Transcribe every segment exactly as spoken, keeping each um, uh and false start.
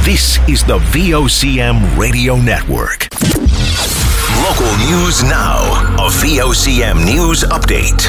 This is the V O C M Radio Network. Local news now. A V O C M News Update.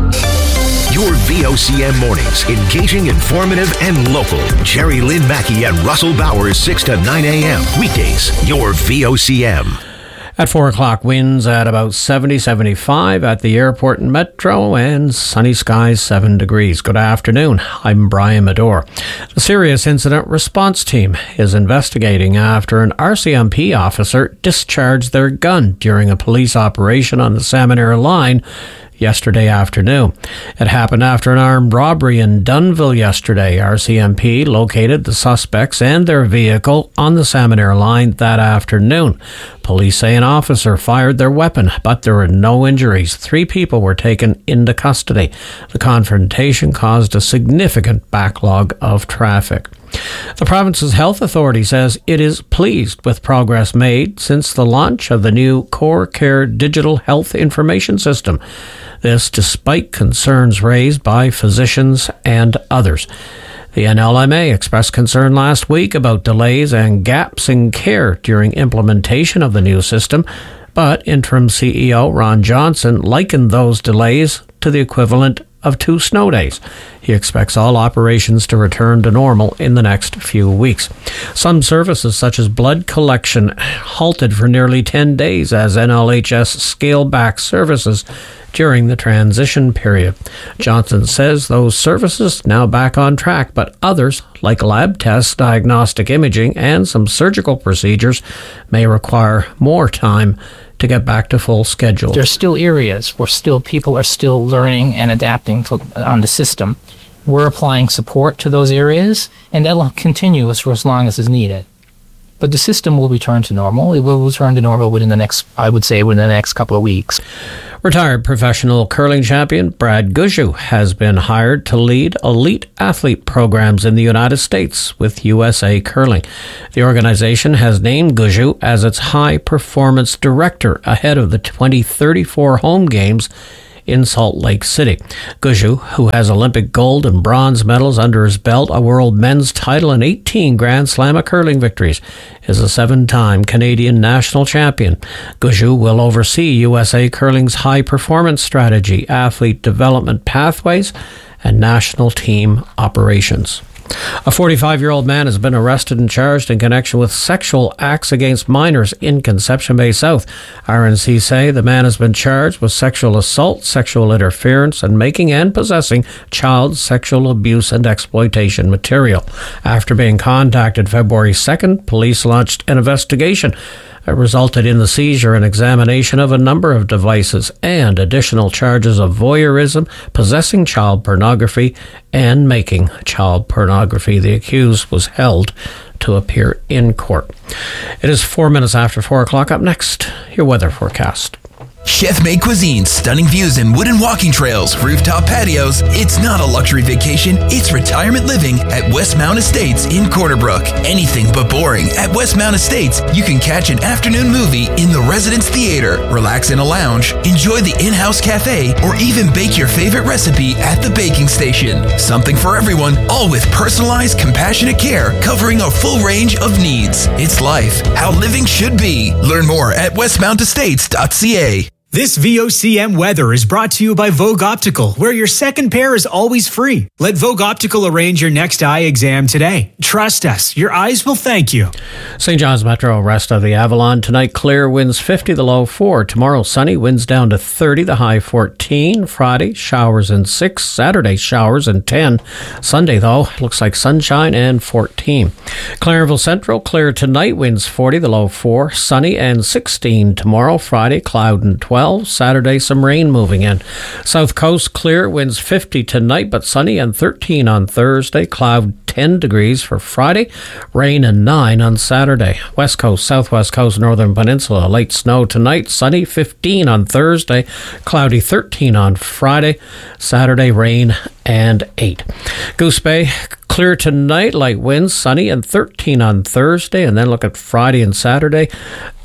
Your V O C M mornings, engaging, informative, and local. Jerry Lynn Mackey and Russell Bowers, six to nine a.m. Weekdays, your V O C M. At four o'clock, winds at about seventy, seventy-five at the airport and metro, and sunny skies, seven degrees. Good afternoon. I'm Brian Medore. The Serious Incident Response Team is investigating after an R C M P officer discharged their gun during a police operation on the Salmon line yesterday afternoon. It happened after an armed robbery in Dunnville yesterday. R C M P located the suspects and their vehicle on the Salmon line that afternoon. Police say an officer fired their weapon, but there were no injuries. Three people were taken into custody. The confrontation caused a significant backlog of traffic. The province's health authority says it is pleased with progress made since the launch of the new Core Care Digital Health Information System. This despite concerns raised by physicians and others. The N L M A expressed concern last week about delays and gaps in care during implementation of the new system, but interim C E O Ron Johnson likened those delays to the equivalent of two snow days. He expects all operations to return to normal in the next few weeks. Some services, such as blood collection, halted for nearly ten days as N L H S scaled back services during the transition period. Johnson says those services now back on track, but others, like lab tests, diagnostic imaging, and some surgical procedures, may require more time to get back to full schedule. There's still areas where still people are still learning and adapting to, on the system. We're applying support to those areas, and that'll continue for as long as is needed. But the system will return to normal. It will return to normal within the next, I would say, within the next couple of weeks. Retired professional curling champion Brad Gushue has been hired to lead elite athlete programs in the United States with U S A Curling. The organization has named Gushue as its high-performance director ahead of the twenty thirty-four home games in Salt Lake City. Gushue, who has Olympic gold and bronze medals under his belt, a world men's title, and eighteen Grand Slam curling victories, is a seven-time Canadian national champion. Gushue will oversee U S A Curling's high-performance strategy, athlete development pathways, and national team operations. A forty-five-year-old man has been arrested and charged in connection with sexual acts against minors in Conception Bay South. R N C say the man has been charged with sexual assault, sexual interference, and making and possessing child sexual abuse and exploitation material. After being contacted February second, police launched an investigation. It resulted in the seizure and examination of a number of devices and additional charges of voyeurism, possessing child pornography, and making child pornography. The accused was held to appear in court. It is four minutes after four o'clock. Up next, your weather forecast. Chef-made cuisine, stunning views and wooden walking trails, rooftop patios. It's not a luxury vacation, it's retirement living at Westmount Estates in Corner Brook. Anything but boring. At Westmount Estates, you can catch an afternoon movie in the Residence Theater, relax in a lounge, enjoy the in-house cafe, or even bake your favorite recipe at the baking station. Something for everyone, all with personalized, compassionate care covering a full range of needs. It's life, how living should be. Learn more at westmount estates dot c a. This V O C M weather is brought to you by Vogue Optical, where your second pair is always free. Let Vogue Optical arrange your next eye exam today. Trust us, your eyes will thank you. Saint John's Metro, rest of the Avalon. Tonight, clear, winds fifty, the low four. Tomorrow, sunny, winds down to thirty, the high fourteen. Friday, showers and six. Saturday, showers and ten. Sunday, though, looks like sunshine and fourteen. Clarenville Central, clear tonight, winds forty, the low four. Sunny and sixteen tomorrow. Friday, cloud and twelve. Saturday, some rain moving in. South Coast, clear, winds fifty tonight, but sunny, and thirteen on Thursday. Cloud ten degrees for Friday. Rain and nine on Saturday. West Coast, Southwest Coast, Northern Peninsula, late snow tonight. Sunny, fifteen on Thursday. Cloudy, thirteen on Friday. Saturday, rain and eight. Goose Bay, clear tonight, light winds, sunny, and thirteen on Thursday. And then look at Friday and Saturday.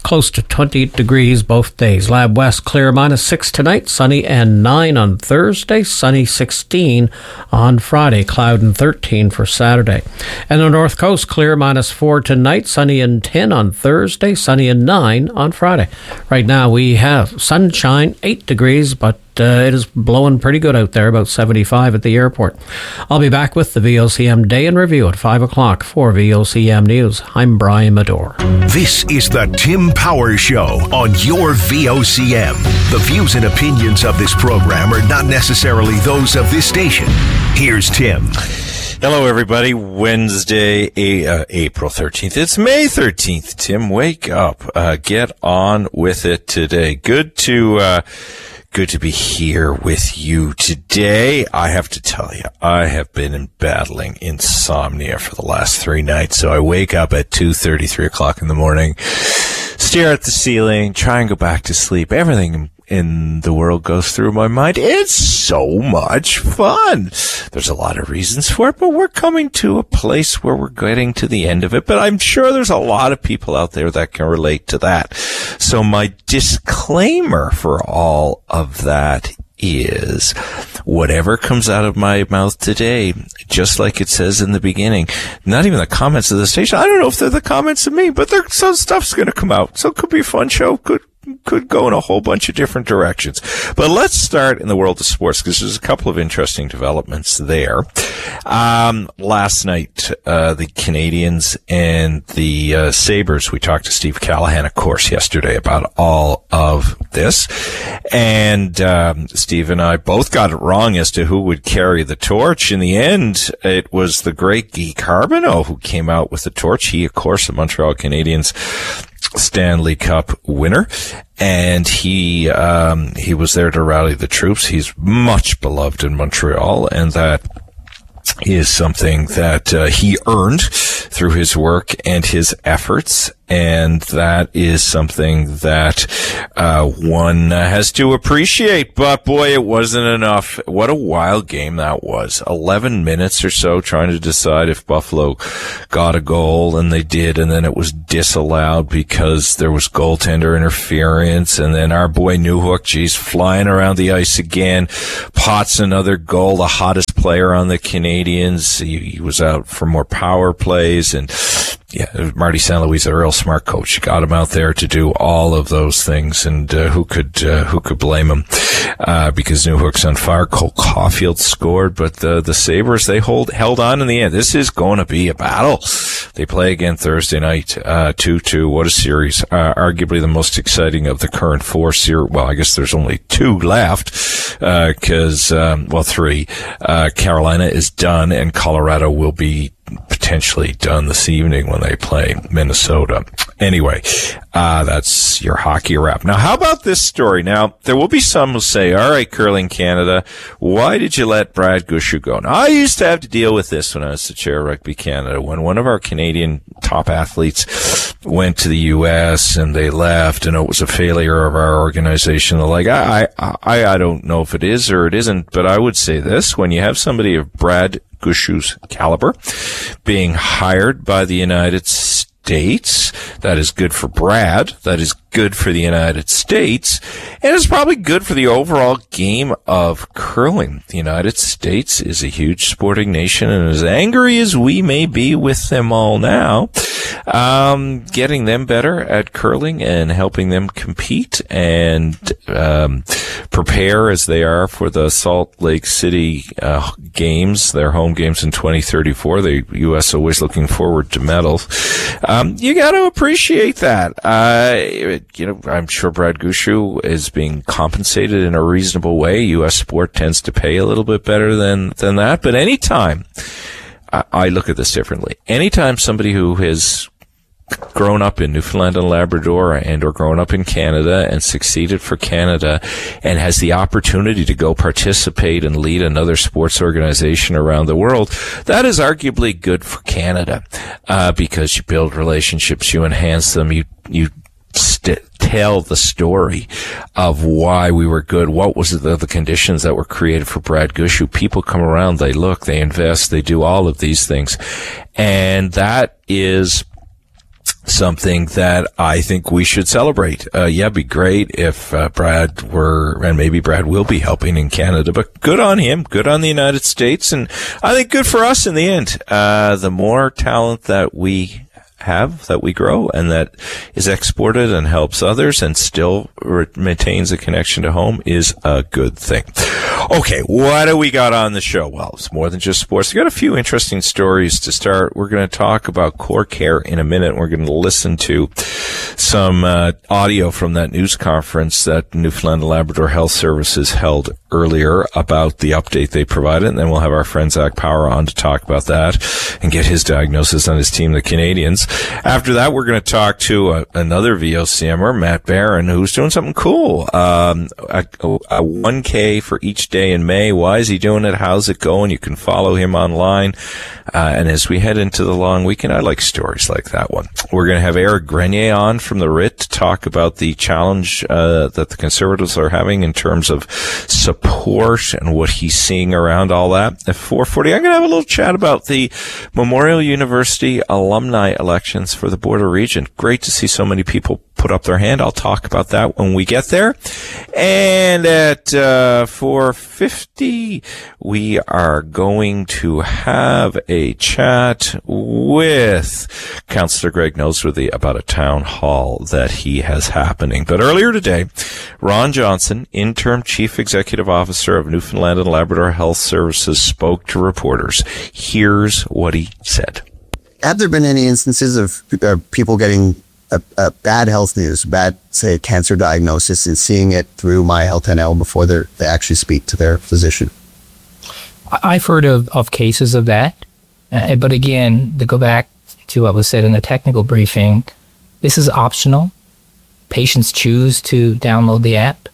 close to twenty degrees both days. Lab West, clear minus six tonight, sunny and nine on Thursday, sunny sixteen on Friday, cloud and thirteen for Saturday. And the North Coast, clear minus four tonight, sunny and ten on Thursday, sunny and nine on Friday. Right now we have sunshine, eight degrees, but Uh, it is blowing pretty good out there, about seventy-five at the airport. I'll be back with the V O C M Day in Review at five o'clock for V O C M News. I'm Brian Medore. This is the Tim Power Show on your V O C M. The views and opinions of this program are not necessarily those of this station. Here's Tim. Hello, everybody. Wednesday, uh, April thirteenth. It's May thirteenth. Tim, wake up. Uh, get on with it today. Good to... Uh, Good to be here with you today. I have to tell you, I have been battling insomnia for the last three nights. So I wake up at two thirty, three o'clock in the morning, stare at the ceiling, try and go back to sleep. Everything in the world goes through my mind. It's so much fun. There's a lot of reasons for it, but we're coming to a place where we're getting to the end of it. But I'm sure there's a lot of people out there that can relate to that. So my disclaimer for all of that is whatever comes out of my mouth today, just like it says in the beginning, not even the comments of the station. I don't know if they're the comments of me, but there, some stuff's going to come out. So it could be a fun show. Could could go in a whole bunch of different directions. But let's start in the world of sports, because there's a couple of interesting developments there. Um, last night, uh, the Canadians and the uh, Sabres, we talked to Steve Callahan, of course, yesterday about all of this. And um, Steve and I both got it wrong as to who would carry the torch. In the end, it was the great Guy Carbonneau who came out with the torch. He, of course, the Montreal Canadiens Stanley Cup winner, and he um he was there to rally the troops. He's much beloved in Montreal, and that is something that uh, he earned through his work and his efforts, and that is something that uh one has to appreciate. But boy, it wasn't enough. What a wild game that was. eleven minutes or so trying to decide if Buffalo got a goal, and they did, and then it was disallowed because there was goaltender interference, and then our boy Newhook, geez, flying around the ice again, pots another goal, the hottest player on the Canadians. He, he was out for more power plays, and yeah, Marty Saint Louis, a real smart coach, got him out there to do all of those things, and uh, who could uh, who could blame him? Uh, because Newhook's on fire. Cole Caulfield scored, but the the Sabres, they hold held on in the end. This is going to be a battle. They play again Thursday night, uh, two two. What a series! Uh, arguably the most exciting of the current four series. Well, I guess there's only two left, because uh, um, well, three. Uh, Carolina is done, and Colorado will be potentially done this evening when they play Minnesota. Anyway, uh, that's your hockey wrap. Now, how about this story? Now, there will be some who say, all right, Curling Canada, why did you let Brad Gushue go? Now, I used to have to deal with this when I was the chair of Rugby Canada, when one of our Canadian top athletes went to the U S and they left, and it was a failure of our organization. They're like, I, I, I don't know if it is or it isn't, but I would say this: when you have somebody of Brad Gushue's caliber being hired by the United States, that is good for Brad, that is good for the United States, and it's probably good for the overall game of curling. The United States is a huge sporting nation, and as angry as we may be with them all now, um, getting them better at curling and helping them compete and um, prepare as they are for the Salt Lake City uh, games, their home games in twenty thirty-four. The U S always looking forward to medals. Um, you got to appreciate that. Uh, you know, I'm sure Brad Gushue is being compensated in a reasonable way. U S sport tends to pay a little bit better than, than that. But anytime, I, I look at this differently. Anytime somebody who has grown up in Newfoundland and Labrador and or grown up in Canada and succeeded for Canada and has the opportunity to go participate and lead another sports organization around the world, that is arguably good for Canada, uh, because you build relationships, you enhance them, you, you st- tell the story of why we were good. What was the, the conditions that were created for Brad Gushue? People come around, they look, they invest, they do all of these things. And that is something that I think we should celebrate. Uh, yeah, it'd be great if uh, Brad were, and maybe Brad will be helping in Canada, but good on him, good on the United States, and I think good for us in the end. Uh, the more talent that we have, that we grow, and that is exported and helps others and still re- maintains a connection to home is a good thing. Okay, what do we got on the show? Well, it's more than just sports. We got a few interesting stories to start. We're going to talk about Core Care in a minute. We're going to listen to some uh, audio from that news conference that Newfoundland and Labrador Health Services held earlier about the update they provided, and then we'll have our friend Zach Power on to talk about that and get his diagnosis on his team, the Canadians. After that, we're going to talk to a, another V O C M er, Matt Barron, who's doing something cool. Um, a, a one K for each day in May. Why is he doing it? How's it going? You can follow him online. Uh, and as we head into the long weekend, I like stories like that one. We're going to have Eric Grenier on from the R I T to talk about the challenge uh, that the Conservatives are having in terms of support and what he's seeing around all that. At four forty, I'm going to have a little chat about the Memorial University alumni elections for the Border region. Great to see so many people put up their hand. I'll talk about that when we get there. And at uh, four fifty, we are going to have a chat with Councillor Greg Noseworthy about a town hall that he has happening. But earlier today, Ron Johnson, Interim Chief Executive Officer of Newfoundland and Labrador Health Services, spoke to reporters. Here's what he said. Have there been any instances of uh, people getting a, a bad health news, bad, say, cancer diagnosis, and seeing it through My Health N L before they actually speak to their physician? I've heard of, of cases of that. Uh, but again, to go back to what was said in the technical briefing, this is optional. Patients choose to download the app.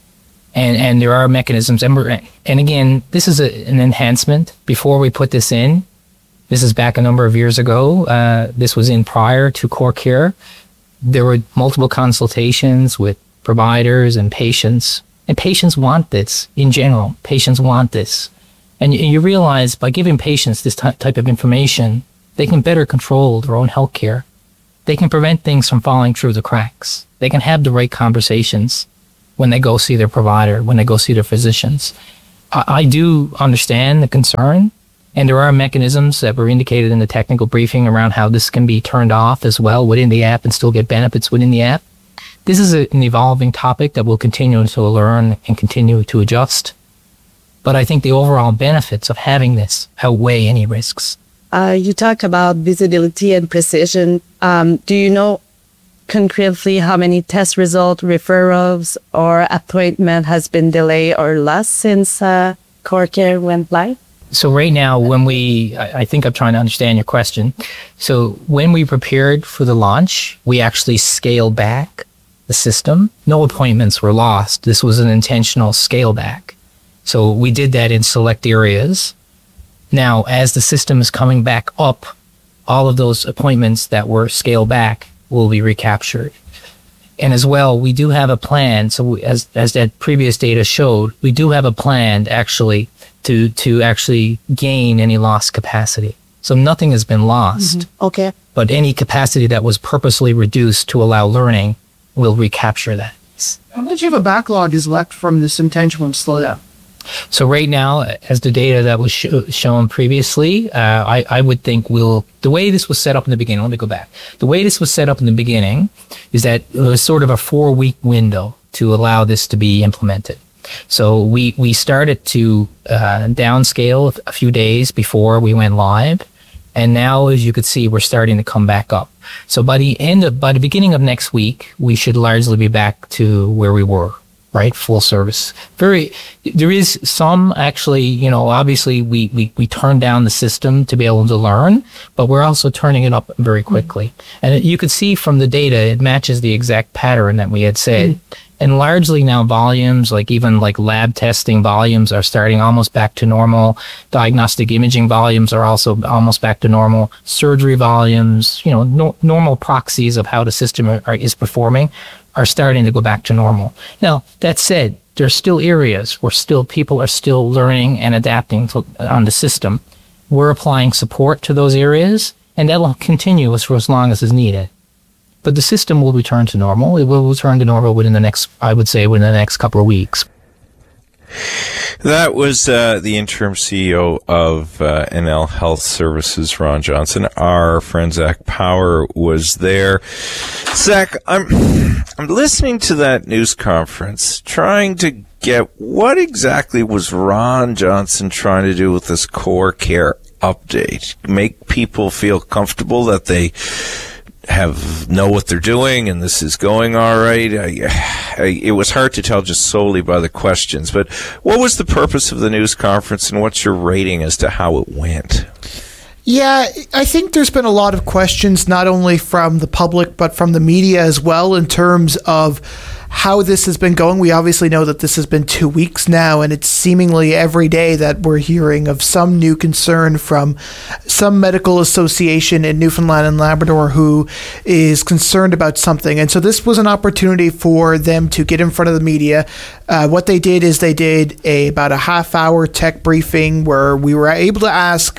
And and there are mechanisms. And, we're, and again, this is a, an enhancement. Before we put this in, this is back a number of years ago. Uh, this was in prior to Core Care. There were multiple consultations with providers and patients. And patients want this in general. Patients want this. And you, you realize by giving patients this t- type of information, they can better control their own health care. They can prevent things from falling through the cracks. They can have the right conversations when they go see their provider, when they go see their physicians. I, I do understand the concern. And there are mechanisms that were indicated in the technical briefing around how this can be turned off as well within the app and still get benefits within the app. This is a, an evolving topic that we'll continue to learn and continue to adjust. But I think the overall benefits of having this outweigh any risks. Uh, you talked about visibility and precision. Um, do you know concretely how many test results, referrals, or appointment has been delayed or lost since uh, Core Care went live? So right now, when we, I, I think I'm trying to understand your question. So when we prepared for the launch, we actually scaled back the system. No appointments were lost. This was an intentional scale back. So we did that in select areas. Now, as the system is coming back up, all of those appointments that were scaled back will be recaptured. And as well, we do have a plan. So we, as as that previous data showed, we do have a plan actually to to actually gain any lost capacity. So nothing has been lost. Mm-hmm. Okay. But any capacity that was purposely reduced to allow learning will recapture that. How much of a backlog is left from this intentional slowdown? So right now, as the data that was sh- shown previously, uh, I, I would think we'll, the way this was set up in the beginning, let me go back. The way this was set up in the beginning is that it was sort of a four week window to allow this to be implemented. So we, we started to uh, downscale a few days before we went live. And now, as you could see, we're starting to come back up. So by the end of, by the beginning of next week, we should largely be back to where we were. Right, full service. Very, there is some actually, you know, obviously we, we, we turn down the system to be able to learn, but we're also turning it up very quickly. Mm-hmm. And it, you could see from the data, it matches the exact pattern that we had said. Mm-hmm. And largely now volumes, like even like lab testing volumes are starting almost back to normal. Diagnostic imaging volumes are also almost back to normal. Surgery volumes, you know, no, normal proxies of how the system are, are, is performing are starting to go back to normal. Now, that said, there's still areas where still people are still learning and adapting to, on the system. We're applying support to those areas, and that will continue for as long as is needed. But the system will return to normal. It will return to normal within the next, I would say, within the next couple of weeks. That was uh, the interim C E O of uh, N L Health Services, Ron Johnson. Our friend Zach Power was there. Zach, I'm I'm listening to that news conference, trying to get what exactly was Ron Johnson trying to do with this Core Care update? Make people feel comfortable that they have know what they're doing and this is going all right. I, I, it was hard to tell just solely by the questions, but what was the purpose of the news conference and what's your rating as to how it went? Yeah, I think there's been a lot of questions, not only from the public, but from the media as well, in terms of how this has been going. We obviously know that this has been two weeks now, and it's seemingly every day that we're hearing of some new concern from some medical association in Newfoundland and Labrador who is concerned about something. And so this was an opportunity for them to get in front of the media. Uh, what they did is they did a about a half hour tech briefing where we were able to ask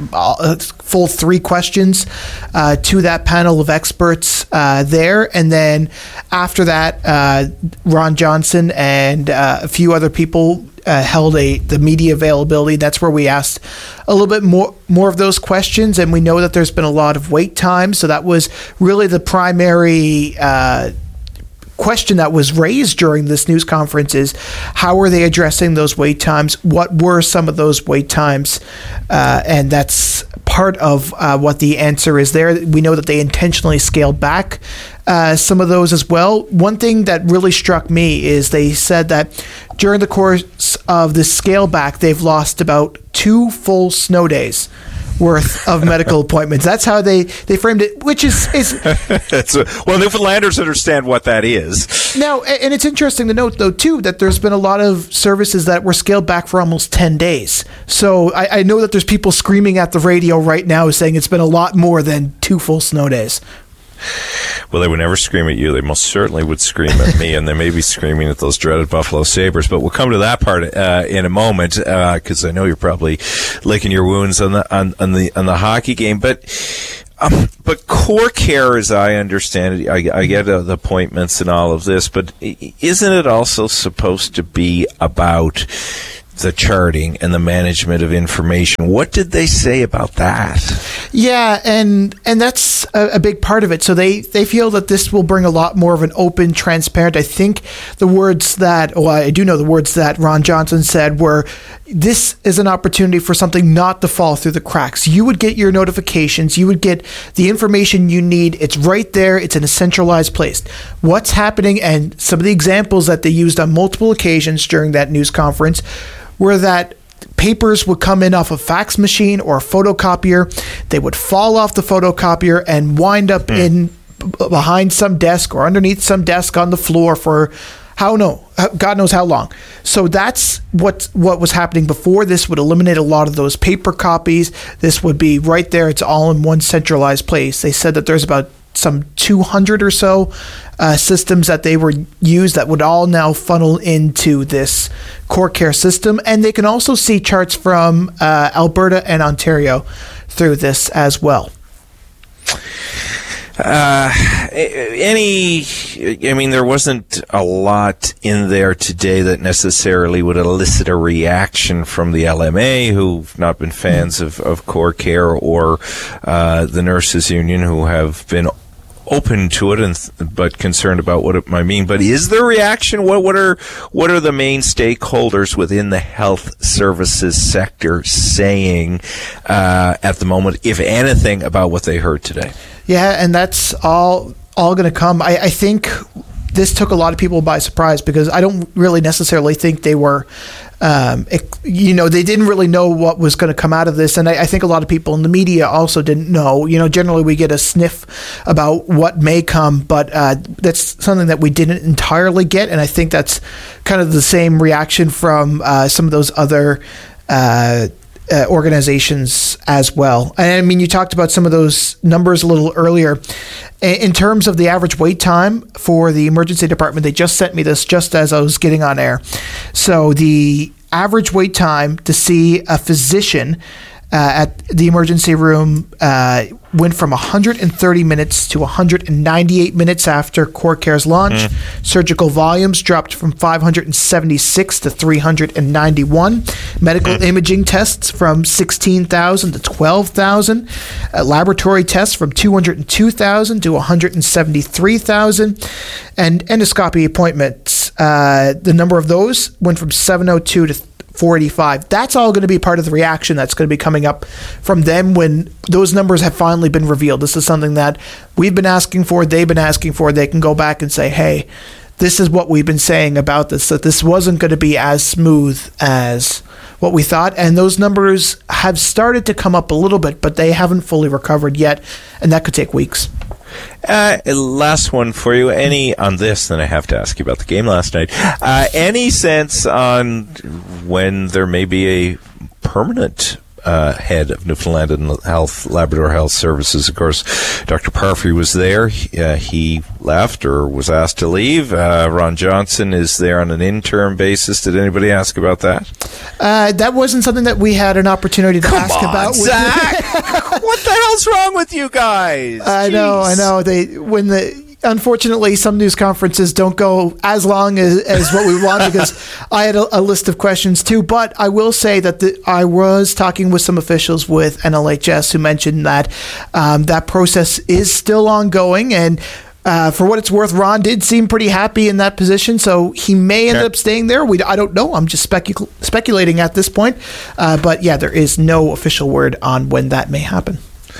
a full three questions uh, to that panel of experts uh, there. And then after that, uh, Ron Johnson and uh, a few other people uh, held a the media availability. That's where we asked a little bit more more of those questions, and we know that there's been a lot of wait time. So that was really the primary uh, question that was raised during this news conference: is how are they addressing those wait times? What were some of those wait times? Uh, and that's part of uh, what the answer is there. We know that they intentionally scaled back uh, some of those as well. One thing that really struck me is they said that during the course of this scale back, they've lost about two full snow days worth of medical appointments. That's how they, they framed it, which is... is That's a, well, Newfoundlanders understand what that is. Now, and it's interesting to note, though, too, that there's been a lot of services that were scaled back for almost ten days. So I, I know that there's people screaming at the radio right now saying it's been a lot more than two full snow days. Well, they would never scream at you. They most certainly would scream at me, and they may be screaming at those dreaded Buffalo Sabres. But we'll come to that part uh, in a moment, because uh, I know you're probably licking your wounds on the on, on the on the hockey game. But um, but Core Care, as I understand it, I, I get uh, the appointments and all of this, but isn't it also supposed to be about the charting and the management of information? What did they say about that? Yeah, and and that's a, a big part of it. So they, they feel that this will bring a lot more of an open, transparent. I think the words that, well, I do know the words that Ron Johnson said were, this is an opportunity for something not to fall through the cracks. You would get your notifications. You would get the information you need. It's right there. It's in a centralized place. What's happening, and some of the examples that they used on multiple occasions during that news conference were that papers would come in off a fax machine or a photocopier. They would fall off the photocopier and wind up mm. in b- behind some desk or underneath some desk on the floor for how no, God knows how long. So that's what what was happening before. This would eliminate a lot of those paper copies. This would be right there. It's all in one centralized place. They said that there's about some two hundred or so uh, systems that they were used that would all now funnel into this Core Care system. And they can also see charts from uh, Alberta and Ontario through this as well. Uh, any, I mean, there wasn't a lot in there today that necessarily would elicit a reaction from the L M A, who've not been fans of, of Core Care, or uh, the Nurses Union, who have been open to it and but concerned about what it might mean. But is there reaction? What what are what are the main stakeholders within the health services sector saying uh, at the moment, if anything, about what they heard today? Yeah, and that's all all going to come. I, I think this took a lot of people by surprise, because I don't really necessarily think they were, um, it, you know, they didn't really know what was going to come out of this. And I, I think a lot of people in the media also didn't know. You know, generally we get a sniff about what may come, but uh, that's something that we didn't entirely get. And I think that's kind of the same reaction from uh, some of those other uh Uh, organizations as well. And I mean, you talked about some of those numbers a little earlier. In terms of the average wait time for the emergency department, they just sent me this just as I was getting on air. So the average wait time to see a physician uh, at the emergency room uh, went from one hundred thirty minutes to one hundred ninety-eight minutes after CoreCare's launch. Mm. Surgical volumes dropped from five hundred seventy-six to three hundred ninety-one. Medical mm. imaging tests from sixteen thousand to twelve thousand. Uh, laboratory tests from two hundred two thousand to one hundred seventy-three thousand. And endoscopy appointments, uh, the number of those went from seven oh two to four eighty-five. That's all going to be part of the reaction that's going to be coming up from them when those numbers have finally been revealed. This is something that we've been asking for, they've been asking for. They can go back and say, hey, this is what we've been saying about this, that this wasn't going to be as smooth as what we thought. And those numbers have started to come up a little bit, but they haven't fully recovered yet, and that could take weeks. Uh, last one for you. Any on this, then I have to ask you about the game last night. Uh, any sense on when there may be a permanent uh, head of Newfoundland and Health, Labrador Health Services? Of course, Doctor Parfrey was there. Uh, he left or was asked to leave. Uh, Ron Johnson is there on an interim basis. Did anybody ask about that? Uh, that wasn't something that we had an opportunity to Come ask on, about. Zach! What the hell's wrong with you guys? I Jeez. know, I know. They when the unfortunately some news conferences don't go as long as, as what we want because I had a, a list of questions too. But I will say that the, I was talking with some officials with N L H S who mentioned that um, that process is still ongoing and. Uh, for what it's worth, Ron did seem pretty happy in that position, so he may end okay. up staying there. We, I don't know. I'm just specu- speculating at this point. Uh, but yeah, there is no official word on when that may happen.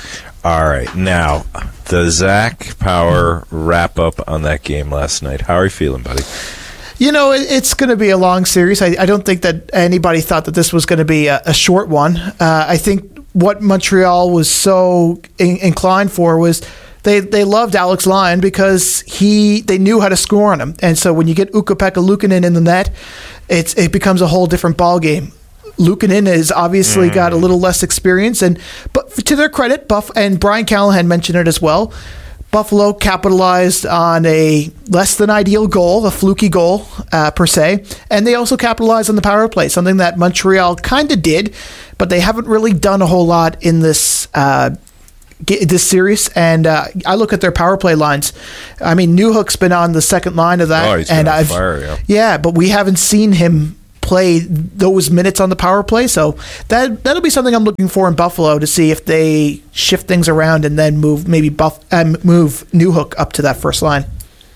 All right. Now, the Zach Power wrap-up on that game last night. How are you feeling, buddy? You know, it, it's going to be a long series. I, I don't think that anybody thought that this was going to be a, a short one. Uh, I think what Montreal was so in- inclined for was They they loved Alex Lyon because he they knew how to score on him, and so when you get Ukko-Pekka Luukkonen in the net, it's it becomes a whole different ball game. Luukkonen has obviously mm. got a little less experience, and but to their credit, Buff and Brian Callahan mentioned it as well. Buffalo capitalized on a less than ideal goal, a fluky goal uh, per se, and they also capitalized on the power play, something that Montreal kind of did, but they haven't really done a whole lot in this. Uh, this series, and uh, I look at their power play lines. I mean, Newhook's been on the second line of that, oh, he's and been on I've fire, yeah. yeah, but we haven't seen him play those minutes on the power play, so that that'll be something I'm looking for in Buffalo to see if they shift things around and then move maybe Buff um, move Newhook up to that first line.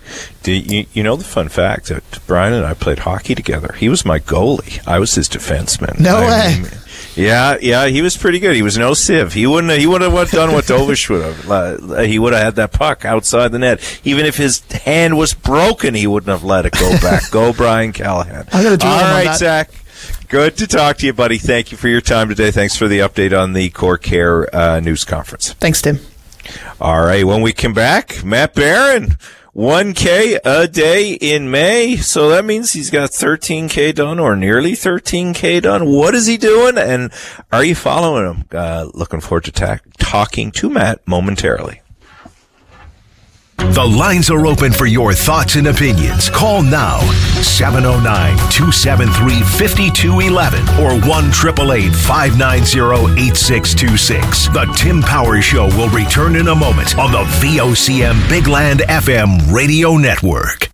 Do you, you know the fun fact that Brian and I played hockey together? He was my goalie. I was his defenseman. No I way. Mean, yeah, yeah, he was pretty good. He was no sieve. He wouldn't. He would have done what Dovish would have. Uh, he would have had that puck outside the net. Even if his hand was broken, he wouldn't have let it go back. Go, Brian Callahan. I'm gonna do All right, that. Zach. Good to talk to you, buddy. Thank you for your time today. Thanks for the update on the CoreCare uh, news conference. Thanks, Tim. All right. When we come back, Matt Barron. one K a day in May, so that means he's got thirteen K done or nearly thirteen K done. What is he doing, and are you following him? Uh, looking forward to ta- talking to Matt momentarily. The lines are open for your thoughts and opinions. Call now, seven oh nine, two seven three, five two one one or one eight eight eight, five nine zero, eight six two six. The Tim Power Show will return in a moment on the V O C M Big Land F M Radio Network.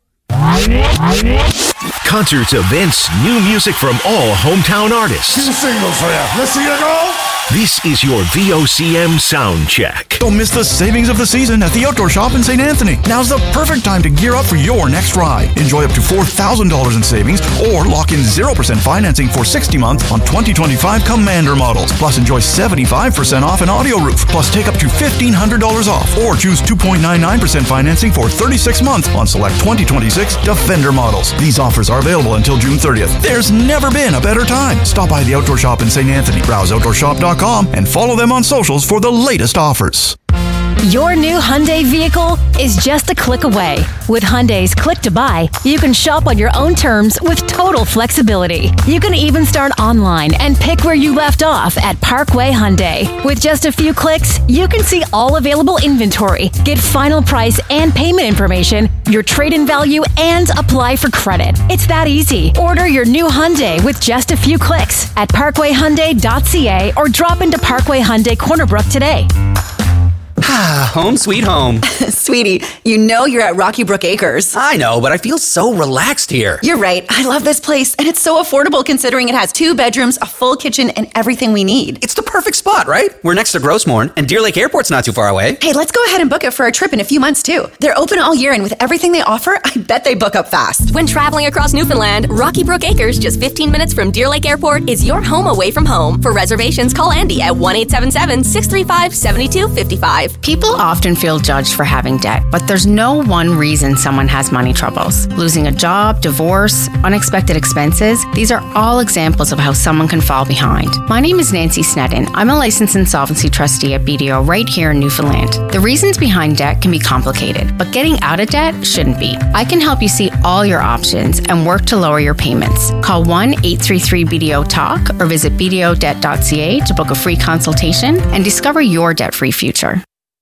Concerts, events, new music from all hometown artists. Two singles for you. Let's see you go. This is your V O C M Sound Check. Don't miss the savings of the season at the Outdoor Shop in Saint Anthony. Now's the perfect time to gear up for your next ride. Enjoy up to four thousand dollars in savings or lock in zero percent financing for sixty months on twenty twenty-five Commander models. Plus enjoy seventy-five percent off an audio roof. Plus take up to fifteen hundred dollars off or choose two point nine nine percent financing for thirty-six months on select twenty twenty-six Defender models. These offers are available until June thirtieth. There's never been a better time. Stop by the Outdoor Shop in Saint Anthony. Browse outdoor shop dot com and follow them on socials for the latest offers. Your new Hyundai vehicle is just a click away. With Hyundai's Click to Buy, you can shop on your own terms with total flexibility. You can even start online and pick where you left off at Parkway Hyundai. With just a few clicks, you can see all available inventory, get final price and payment information, your trade-in value, and apply for credit. It's that easy. Order your new Hyundai with just a few clicks at parkway hyundai dot c a or drop into Parkway Hyundai Corner Brook today. Ah, home sweet home. Sweetie, you know you're at Rocky Brook Acres. I know, but I feel so relaxed here. You're right. I love this place, and it's so affordable considering it has two bedrooms, a full kitchen, and everything we need. It's the perfect spot, right? We're next to Grossmorn, and Deer Lake Airport's not too far away. Hey, let's go ahead and book it for a trip in a few months, too. They're open all year, and with everything they offer, I bet they book up fast. When traveling across Newfoundland, Rocky Brook Acres, just fifteen minutes from Deer Lake Airport, is your home away from home. For reservations, call Andy at one eight seven seven, six three five, seven two five five. People often feel judged for having debt, but there's no one reason someone has money troubles. Losing a job, divorce, unexpected expenses, these are all examples of how someone can fall behind. My name is Nancy Snedden. I'm a licensed insolvency trustee at B D O right here in Newfoundland. The reasons behind debt can be complicated, but getting out of debt shouldn't be. I can help you see all your options and work to lower your payments. Call one eight three three B D O talk or visit b d o debt dot c a to book a free consultation and discover your debt-free future.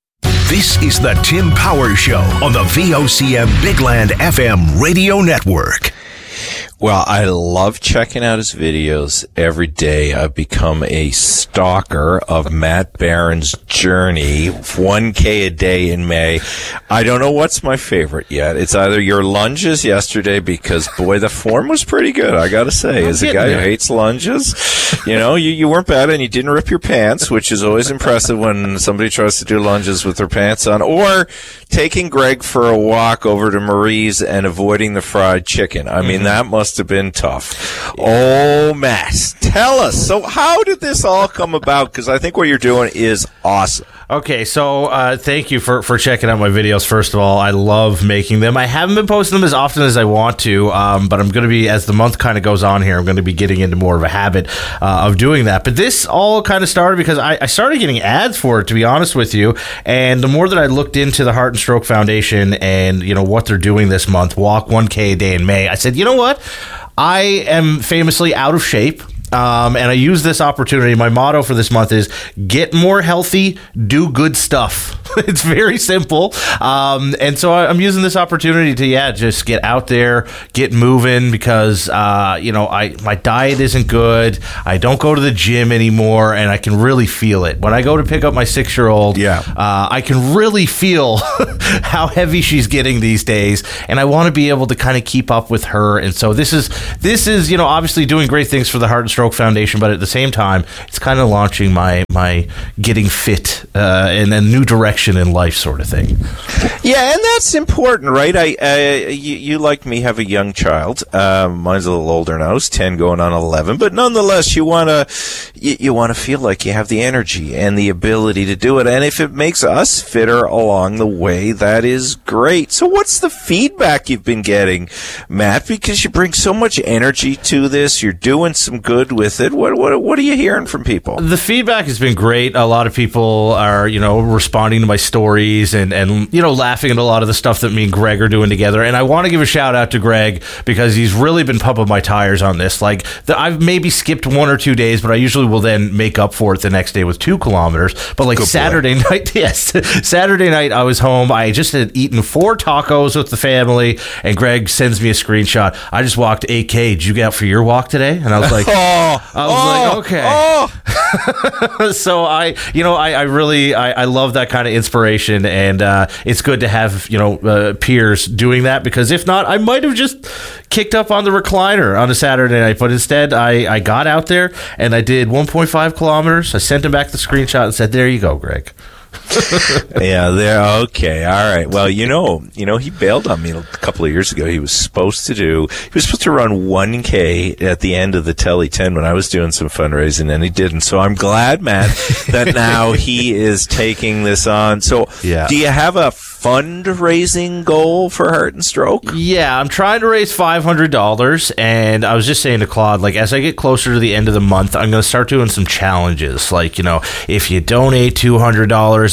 This is the Tim Power Show on the V O C M Bigland F M radio network. Well, I love checking out his videos every day. I've become a stalker of Matt Barron's journey, one K a day in May. I don't know what's my favorite yet. It's either your lunges yesterday, because, boy, the form was pretty good, I got to say. As a guy who hates lunges, you know, you, you weren't bad, and you didn't rip your pants, which is always impressive when somebody tries to do lunges with their pants on, or taking Greg for a walk over to Marie's and avoiding the fried chicken. I mean, mm-hmm. that must have been tough. Oh, Matt, tell us. So how did this all come about? Because I think what you're doing is awesome. Okay, so uh, thank you for, for checking out my videos, first of all. I love making them. I haven't been posting them as often as I want to, um, but I'm going to be, as the month kind of goes on here, I'm going to be getting into more of a habit uh, of doing that. But this all kind of started because I, I started getting ads for it, to be honest with you, and the more that I looked into the Heart and Stroke Foundation and, you know, what they're doing this month, walk one K a day in May, I said, you know what? I am famously out of shape. Um, and I use this opportunity. My motto for this month is get more healthy, do good stuff. It's very simple. Um, and so I, I'm using this opportunity to, yeah, just get out there, get moving, because, uh, you know, I, my diet isn't good. I don't go to the gym anymore, and I can really feel it. When I go to pick up my six-year-old, yeah. uh, I can really feel how heavy she's getting these days, and I want to be able to kind of keep up with her. And so this is, this is, you know, obviously doing great things for the Heart and Stroke Foundation, but at the same time, it's kind of launching my my getting fit uh, in a new direction in life, sort of thing. Yeah, and that's important, right? I uh, you, you like me have a young child. Um, mine's a little older now; it's ten, going on eleven. But nonetheless, you want to you, you want to feel like you have the energy and the ability to do it. And if it makes us fitter along the way, that is great. So, what's the feedback you've been getting, Matt? Because you bring so much energy to this, you're doing some good with it. What what what are you hearing from people? The feedback has been great. A lot of people are, you know, responding to my stories and and you know, laughing at a lot of the stuff that me and Greg are doing together. And I want to give a shout out to Greg because he's really been pumping my tires on this. Like the, I've maybe skipped one or two days, but I usually will then make up for it the next day with two kilometers. But like Good Saturday boy. night, yes, Saturday night I was home. I just had eaten four tacos with the family, and Greg sends me a screenshot. I just walked eight K. Did you get out for your walk today? And I was like, oh, I was oh, like, okay. Oh. So I, you know, I, I really, I, I love that kind of inspiration, and uh, it's good to have, you know, uh, peers doing that, because if not, I might have just kicked up on the recliner on a Saturday night, but instead I, I got out there and I did one point five kilometers. I sent him back the screenshot and said, there you go, Greg. Yeah, there. Okay, all right. Well, you know, you know, he bailed on me a couple of years ago. He was supposed to do, he was supposed to run one K at the end of the Telly ten when I was doing some fundraising, and he didn't. So I'm glad, Matt, that now he is taking this on. So, yeah. Do you have a fundraising goal for Heart and Stroke? Yeah, I'm trying to raise five hundred dollars, and I was just saying to Claude, like, as I get closer to the end of the month, I'm going to start doing some challenges. Like, you know, if you donate two hundred dollars,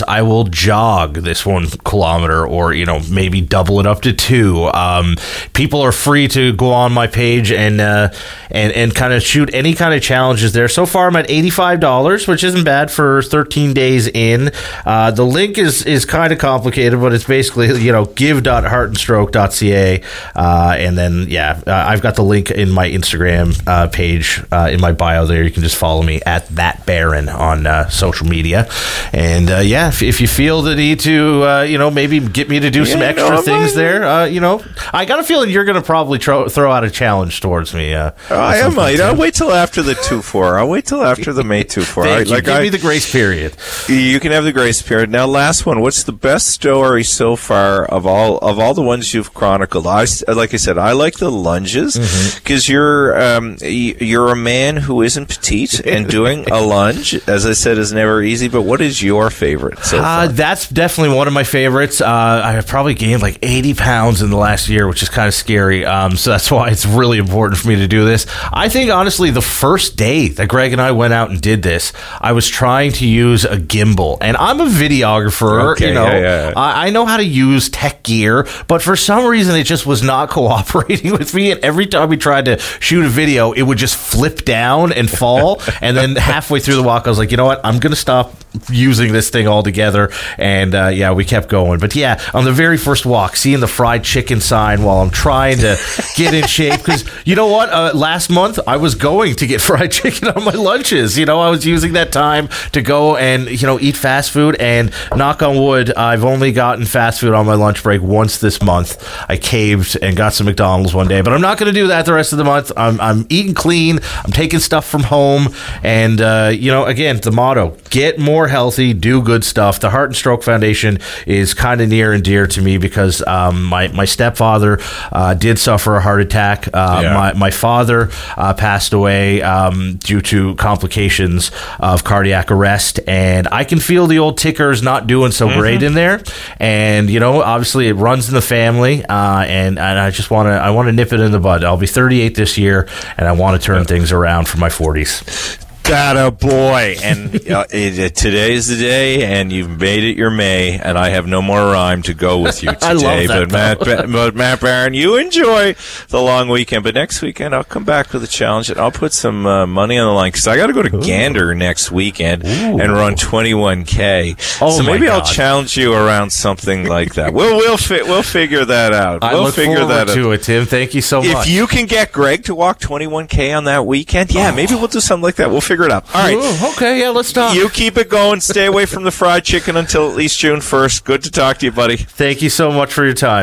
I will jog this one kilometer, or you know, maybe double it up to two. Um, people are free to go on my page and uh, and and kind of shoot any kind of challenges there. So far, I'm at eighty-five dollars, which isn't bad for thirteen days in. Uh, the link is is kind of complicated, but it's basically, you know, give dot heart and stroke dot c a, uh, and then yeah, uh, I've got the link in my Instagram uh, page uh, in my bio there. You can just follow me at that Baron on uh, social media, and uh, yeah, if, if you feel the need to, uh, you know, maybe get me to do yeah, some extra no, things there, uh, you know, I got a feeling you're going to probably tro- throw out a challenge towards me. Uh, I might. I'll wait till after the two four. I'll wait till after the May two four. Thank I, you. like Give I, me the grace period. You can have the grace period. Now, last one. What's the best story so far of all of all the ones you've chronicled? I, like I said, I like the lunges because mm-hmm. you're um, you're a man who isn't petite, and doing a lunge, as I said, is never easy. But what is your favorite so far? Uh, that's definitely one of my favorites. Uh, I have probably gained like eighty pounds in the last year, which is kind of scary. Um, so that's why it's really important for me to do this. I think, honestly, the first day that Greg and I went out and did this, I was trying to use a gimbal. And I'm a videographer, okay, you know. Yeah, yeah. I, I know how to use tech gear, but for some reason, it just was not cooperating with me. And every time we tried to shoot a video, it would just flip down and fall. And then halfway through the walk, I was like, you know what? I'm going to stop using this thing altogether. And uh, yeah, we kept going. But yeah, on the very first walk, seeing the fried chicken sign while I'm trying to get in shape. Because you know what? Uh, last month, I was going to get fried chicken on my lunches. You know, I was using that time to go and, you know, eat fast food. And knock on wood, I've only gotten fast food on my lunch break once this month. I caved and got some McDonald's one day. But I'm not going to do that the rest of the month. I'm, I'm eating clean. I'm taking stuff from home. And, uh, you know, again, the motto, get more healthy, do good stuff. The Heart and Stroke Foundation is kind of near and dear to me because um, my, my stepfather uh, did suffer a heart attack. Uh, yeah. my, my father uh, passed away um, due to complications of cardiac arrest. And I can feel the old ticker's not doing so mm-hmm. great in there. And, you know, obviously it runs in the family. Uh, and, and I just want to I want to nip it in the bud. I'll be thirty-eight this year, and I want to turn things around for my forties. That a boy, and uh, it, it, today's the day, and you've made it your May, and I have no more rhyme to go with you today. I love that, but Matt, ba- but Matt Barron, you enjoy the long weekend, but next weekend I'll come back with a challenge, and I'll put some uh, money on the line because I got to go to Ooh. Gander next weekend Ooh. and run twenty-one K. Oh so maybe God. I'll challenge you around something like that. We'll we'll fi- we'll figure that out. I we'll look figure forward that to out. it, Tim. Thank you so if much. If you can get Greg to walk twenty-one K on that weekend, yeah, oh. maybe we'll do something like that. We'll figure it out. All right. Ooh. Okay, yeah, let's talk. You keep it going. Stay away from the fried chicken until at least June first. Good to talk to you, buddy. Thank you so much for your time.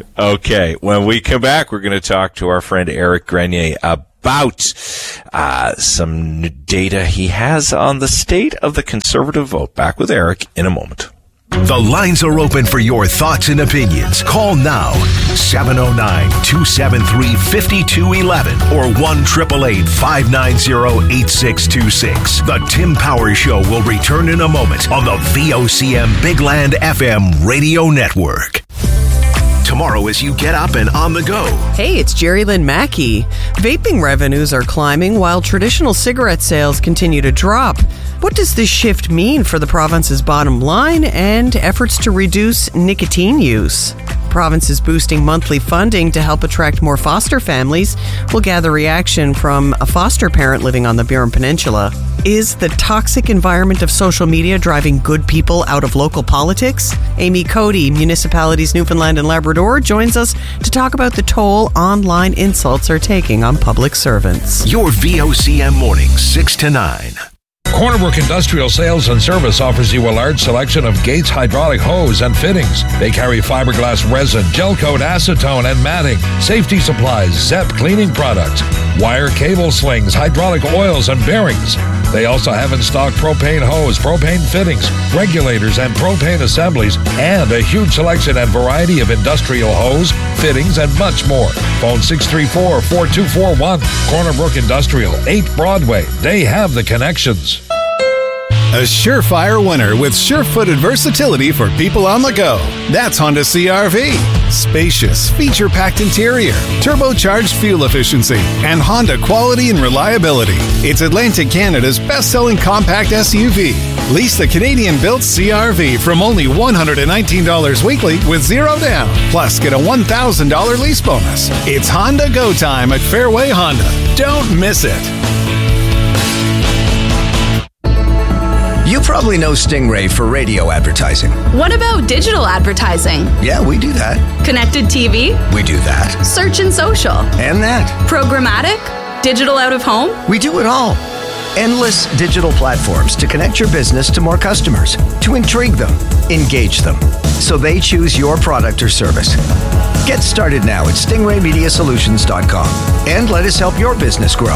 Okay, when we come back, we're going to talk to our friend Eric Grenier about uh, some data he has on the state of the conservative vote. Back with Eric in a moment. The lines are open for your thoughts and opinions. Call now, seven oh nine, two seven three, five two one one or one eight eight eight, five nine zero, eight six two six. The Tim Power Show will return in a moment on the V O C M Big Land F M Radio Network. Tomorrow as you get up and on the go. Hey, it's Jerry Lynn Mackey. Vaping revenues are climbing while traditional cigarette sales continue to drop. What does this shift mean for the province's bottom line and efforts to reduce nicotine use? The province is boosting monthly funding to help attract more foster families. We'll gather reaction from a foster parent living on the Burin Peninsula. Is the toxic environment of social media driving good people out of local politics? Amy Cody, Municipalities Newfoundland and Labrador, joins us to talk about the toll online insults are taking on public servants. Your V O C M mornings, six to nine. Corner Brook Industrial Sales and Service offers you a large selection of Gates hydraulic hose and fittings. They carry fiberglass resin, gel coat, acetone, and matting, safety supplies, Zep cleaning products, wire cable slings, hydraulic oils, and bearings. They also have in stock propane hose, propane fittings, regulators, and propane assemblies, and a huge selection and variety of industrial hose, fittings, and much more. Phone six three four, four two four one. Corner Brook Industrial, eight Broadway. They have the connections. A surefire winner with sure-footed versatility for people on the go. That's Honda C R V. Spacious, feature-packed interior, turbocharged fuel efficiency, and Honda quality and reliability. It's Atlantic Canada's best-selling compact S U V. Lease the Canadian-built C R V from only one hundred nineteen dollars weekly with zero down. Plus, get a one thousand dollars lease bonus. It's Honda Go Time at Fairway Honda. Don't miss it. You probably know Stingray for radio advertising. What about digital advertising? Yeah, we do that. Connected T V? We do that. Search and social? And that. Programmatic? Digital out of home? We do it all. Endless digital platforms to connect your business to more customers, to intrigue them, engage them, so they choose your product or service. Get started now at stingray media solutions dot com and let us help your business grow.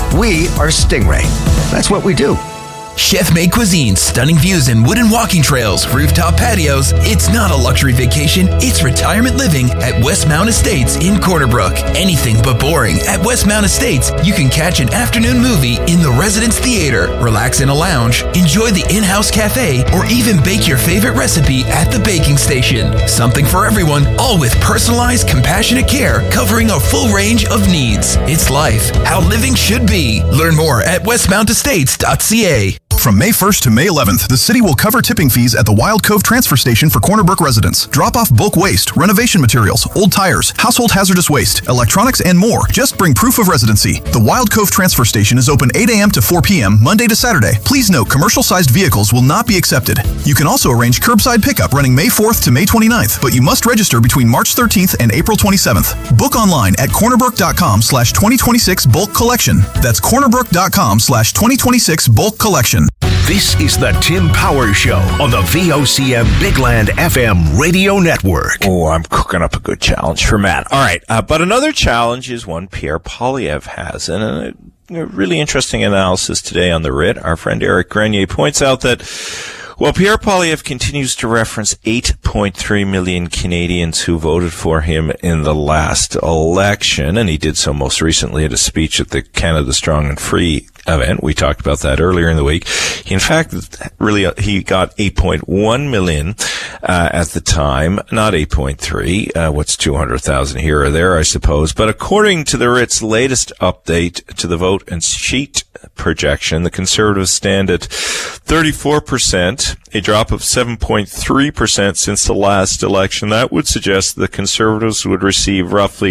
We are Stingray. That's what we do. Chef-made cuisine, stunning views and wooden walking trails, rooftop patios. It's not a luxury vacation, it's retirement living at Westmount Estates in Corner Brook. Anything but boring. At Westmount Estates, you can catch an afternoon movie in the Residence Theater, relax in a lounge, enjoy the in-house cafe, or even bake your favorite recipe at the baking station. Something for everyone, all with personalized, compassionate care covering a full range of needs. It's life, how living should be. Learn more at westmount estates dot c a. From May first to May eleventh, the city will cover tipping fees at the Wild Cove Transfer Station for Corner Brook residents. Drop off bulk waste, renovation materials, old tires, household hazardous waste, electronics, and more. Just bring proof of residency. The Wild Cove Transfer Station is open eight a.m. to four p.m. Monday to Saturday. Please note, commercial-sized vehicles will not be accepted. You can also arrange curbside pickup running May fourth to May twenty-ninth, but you must register between March thirteenth and April twenty-seventh. Book online at cornerbrook.com slash 2026 bulk collection. That's cornerbrook.com slash 2026 bulk collection. This is the Tim Power Show on the V O C M Big Land F M radio network. Oh, I'm cooking up a good challenge for Matt. All right, uh, but another challenge is one Pierre Poilievre has, and a, a really interesting analysis today on the R I T. Our friend Eric Grenier points out that well, Pierre Poilievre continues to reference eight point three million Canadians who voted for him in the last election, and he did so most recently at a speech at the Canada Strong and Free event. We talked about that earlier in the week. He, in fact, really, he got eight point one million uh, at the time, not eight point three. Uh, what's two hundred thousand here or there, I suppose. But according to the R I T's latest update to the vote and sheet projection, the Conservatives stand at thirty-four percent, a drop of seven point three percent since the last election. That would suggest the Conservatives would receive roughly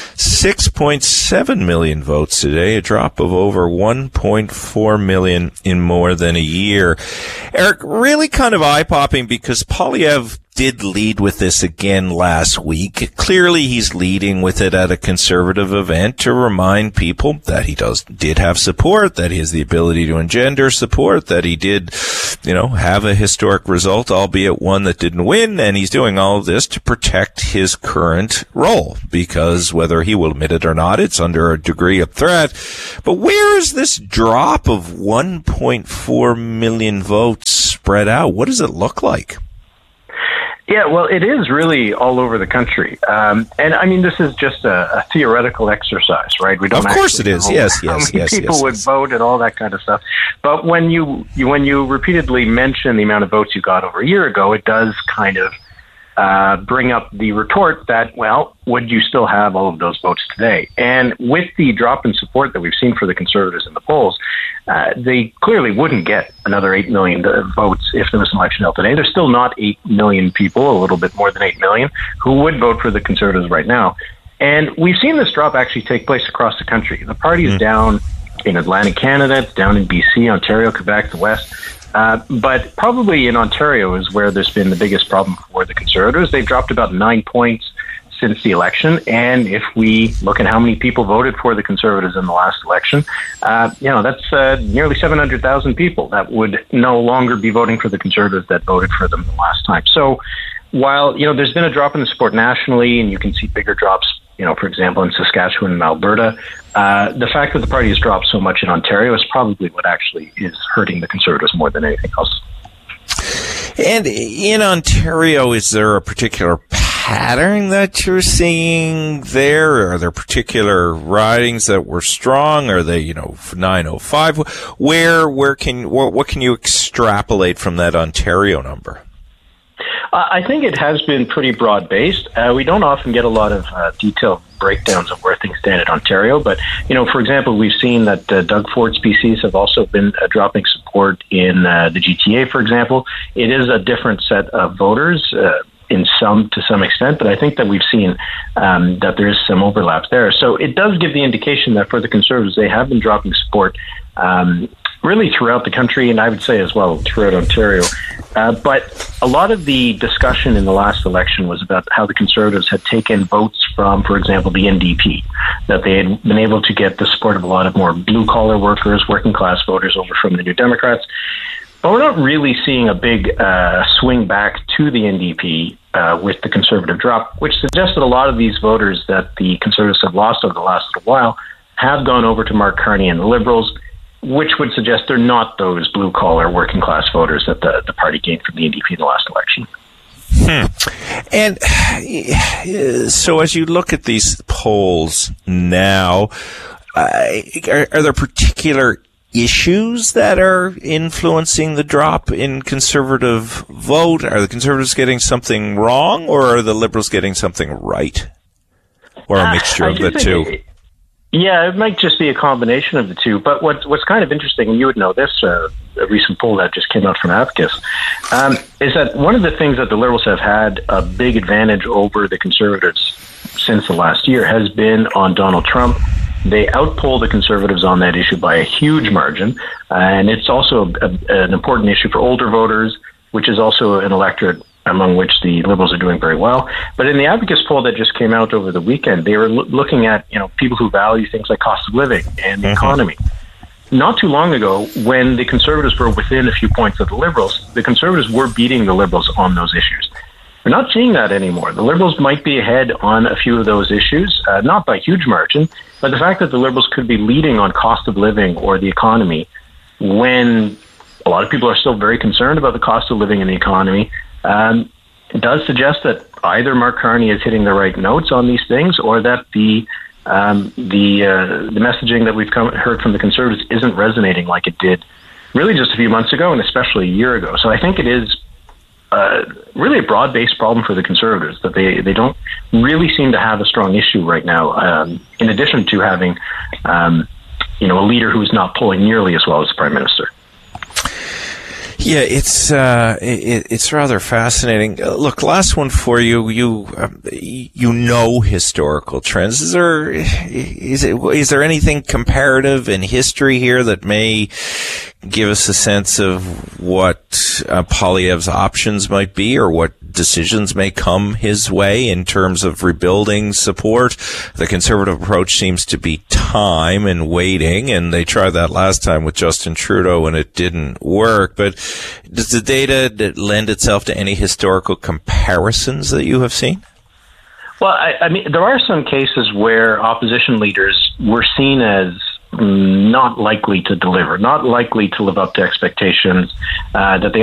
six point seven million votes today, a drop of over one point four million in more than a year. Eric, really kind of eye-popping because Poilievre did lead with this again last week. Clearly, he's leading with it at a Conservative event to remind people that he does did have support, that he has the ability to engender support, that he did, you know, have a historic result, albeit one that didn't win, and he's doing all of this to protect his current role, because whether he will admit it or not, it's under a degree of threat. But where is this drop of one point four million votes spread out? What does it look like? Yeah, well, it is really all over the country. Um, and I mean, this is just a, a theoretical exercise, right? We don't of course it is. Yes, how yes, many yes. people yes, would yes. vote and all that kind of stuff. But when you, you when you repeatedly mention the amount of votes you got over a year ago, it does kind of uh, bring up the retort that, well, would you still have all of those votes today? And with the drop in support that we've seen for the Conservatives in the polls, uh, they clearly wouldn't get another eight million votes if there was an election held today. There's still not eight million people, a little bit more than eight million, who would vote for the Conservatives right now. And we've seen this drop actually take place across the country. The party is mm. down in Atlantic Canada, it's down in B C, Ontario, Quebec, the West. Uh, but probably in Ontario is where there's been the biggest problem for the Conservatives. They've dropped about nine points since the election. And if we look at how many people voted for the Conservatives in the last election, uh, you know, that's uh, nearly seven hundred thousand people that would no longer be voting for the Conservatives that voted for them the last time. So while, you know, there's been a drop in the support nationally, and you can see bigger drops, you know, for example, in Saskatchewan and Alberta, uh, the fact that the party has dropped so much in Ontario is probably what actually is hurting the Conservatives more than anything else. And in Ontario, is there a particular pattern that you're seeing there? Are there particular ridings that were strong? Are they, you know, nine oh five? Where, where can, what, what can you extrapolate from that Ontario number? Uh, I think it has been pretty broad-based. Uh, we don't often get a lot of uh, detailed breakdowns of where things stand in Ontario, but, you know, for example, we've seen that uh, Doug Ford species have also been uh, dropping support in uh, the G T A, for example. It is a different set of voters uh, in some, to some extent, but I think that we've seen um, that there is some overlaps there. So it does give the indication that for the Conservatives, they have been dropping support um, really throughout the country, and I would say as well throughout Ontario. Uh, but a lot of the discussion in the last election was about how the Conservatives had taken votes from, for example, the N D P, that they had been able to get the support of a lot of more blue-collar workers, working-class voters over from the New Democrats. But we're not really seeing a big uh, swing back to the N D P uh, with the Conservative drop, which suggests that a lot of these voters that the Conservatives have lost over the last little while have gone over to Mark Carney and the Liberals, which would suggest they're not those blue-collar, working-class voters that the, the party gained from the N D P in the last election. Hmm. And so as you look at these polls now, uh, are, are there particular issues that are influencing the drop in Conservative vote? Are the Conservatives getting something wrong, or are the Liberals getting something right? Or a mixture uh, of the two? It, Yeah, it might just be a combination of the two. But what, what's kind of interesting, and you would know this, uh, a recent poll that just came out from Abacus, um, is that one of the things that the Liberals have had a big advantage over the Conservatives since the last year has been on Donald Trump. They outpoll the Conservatives on that issue by a huge margin. Uh, and it's also a, an important issue for older voters, which is also an electorate among which the Liberals are doing very well. But in the Abacus poll that just came out over the weekend, they were lo- looking at, you know, people who value things like cost of living and the mm-hmm. economy. Not too long ago, when the Conservatives were within a few points of the Liberals, the Conservatives were beating the Liberals on those issues. We're not seeing that anymore. The Liberals might be ahead on a few of those issues, uh, not by huge margin, but the fact that the Liberals could be leading on cost of living or the economy when a lot of people are still very concerned about the cost of living and the economy, Um, it does suggest that either Mark Carney is hitting the right notes on these things, or that the um, the uh, the messaging that we've come, heard from the Conservatives isn't resonating like it did really just a few months ago, and especially a year ago. So I think it is uh, really a broad-based problem for the Conservatives, that they, they don't really seem to have a strong issue right now, um, in addition to having um, you know, a leader who's not polling nearly as well as the Prime Minister. Yeah, it's uh, it, it's rather fascinating. Uh, look, last one for you. You um, you know historical trends. Is there is it is there anything comparative in history here that may give us a sense of what uh, Poilievre's options might be, or what decisions may come his way in terms of rebuilding support? The Conservative approach seems to be time and waiting, and they tried that last time with Justin Trudeau and it didn't work. But does the data lend itself to any historical comparisons that you have seen? Well, I, I mean, there are some cases where opposition leaders were seen as not likely to deliver, not likely to live up to expectations, uh, that they